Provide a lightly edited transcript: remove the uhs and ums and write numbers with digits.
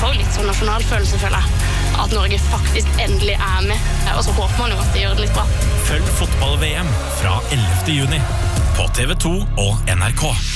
får litt sånn nasjonalfølelse, føler jeg. At Norge faktisk endelig med. Og så håper man jo at de gjør det litt bra. Følg fotball-VM fra 11. juni på TV 2 og NRK.